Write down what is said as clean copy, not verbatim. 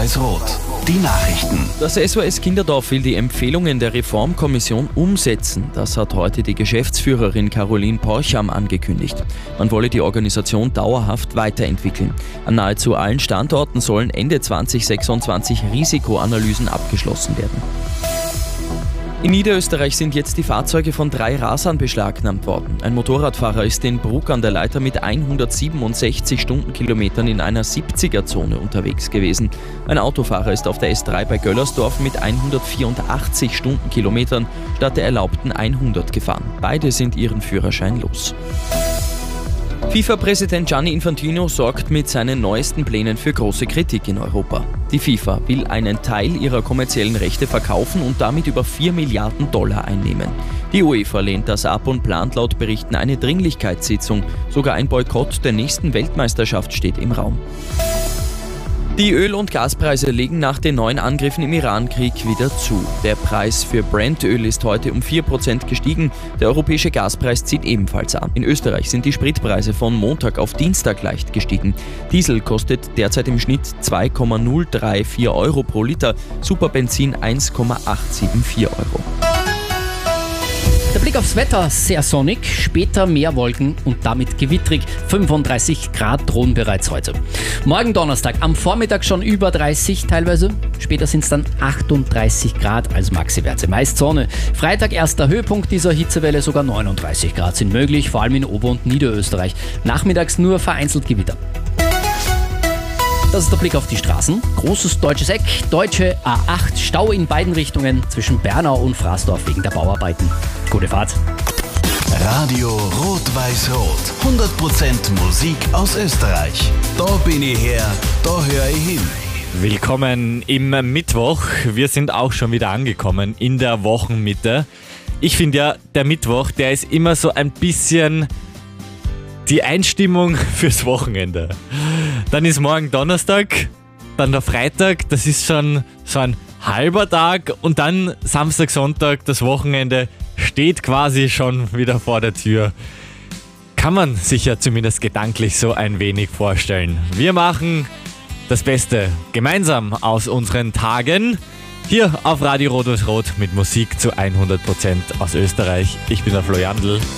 Rot-Weiß-Rot. Die Nachrichten. Das SOS Kinderdorf will die Empfehlungen der Reformkommission umsetzen. Das hat heute die Geschäftsführerin Caroline Porcham angekündigt. Man wolle die Organisation dauerhaft weiterentwickeln. An nahezu allen Standorten sollen Ende 2026 Risikoanalysen abgeschlossen werden. In Niederösterreich sind jetzt die Fahrzeuge von 3 Rasern beschlagnahmt worden. Ein Motorradfahrer ist in Bruck an der Leiter mit 167 Stundenkilometern in einer 70er-Zone unterwegs gewesen. Ein Autofahrer ist auf der S3 bei Göllersdorf mit 184 Stundenkilometern statt der erlaubten 100 gefahren. Beide sind ihren Führerschein los. FIFA-Präsident Gianni Infantino sorgt mit seinen neuesten Plänen für große Kritik in Europa. Die FIFA will einen Teil ihrer kommerziellen Rechte verkaufen und damit über $4 Milliarden einnehmen. Die UEFA lehnt das ab und plant laut Berichten eine Dringlichkeitssitzung. Sogar ein Boykott der nächsten Weltmeisterschaft steht im Raum. Die Öl- und Gaspreise legen nach den neuen Angriffen im Iran-Krieg wieder zu. Der Preis für Brent-Öl ist heute um 4% gestiegen. Der europäische Gaspreis zieht ebenfalls an. In Österreich sind die Spritpreise von Montag auf Dienstag leicht gestiegen. Diesel kostet derzeit im Schnitt 2,034 Euro pro Liter, Superbenzin 1,874 Euro. Der Blick aufs Wetter, sehr sonnig, später mehr Wolken und damit gewittrig. 35 Grad drohen bereits heute. Morgen Donnerstag, am Vormittag schon über 30 teilweise. Später sind es dann 38 Grad als Maxi-Werte. Meist Sonne. Freitag erster Höhepunkt dieser Hitzewelle, sogar 39 Grad sind möglich, vor allem in Ober- und Niederösterreich. Nachmittags nur vereinzelt Gewitter. Das ist der Blick auf die Straßen. Großes deutsches Eck, deutsche A8, Stau in beiden Richtungen zwischen Bernau und Fraßdorf wegen der Bauarbeiten. Gute Fahrt. Radio Rot-Weiß-Rot. 100% Musik aus Österreich. Da bin ich her, da höre ich hin. Willkommen im Mittwoch. Wir sind auch schon wieder angekommen in der Wochenmitte. Ich finde ja, der Mittwoch, der ist immer so ein bisschen die Einstimmung fürs Wochenende. Dann ist morgen Donnerstag, dann der Freitag, das ist schon so ein halber Tag und dann Samstag, Sonntag, das Wochenende steht quasi schon wieder vor der Tür. Kann man sich ja zumindest gedanklich so ein wenig vorstellen. Wir machen das Beste gemeinsam aus unseren Tagen. Hier auf Radio Rot-Weiß-Rot mit Musik zu 100% aus Österreich. Ich bin der Flo Jandl.